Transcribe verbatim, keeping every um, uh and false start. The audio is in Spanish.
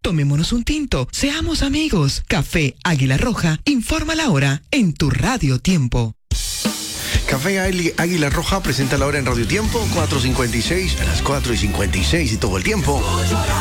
Tomémonos un tinto, seamos amigos. Café Águila Roja, informa la hora en tu Radio Tiempo. Café Águila Roja presenta la hora en Radio Tiempo, cuatro cincuenta y seis, a las cuatro y cincuenta y seis y todo el tiempo.